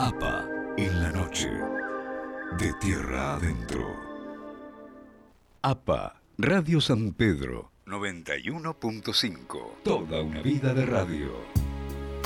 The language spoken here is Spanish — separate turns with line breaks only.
APA en la noche, de tierra adentro. APA, Radio San Pedro 91.5. Toda una vida de radio.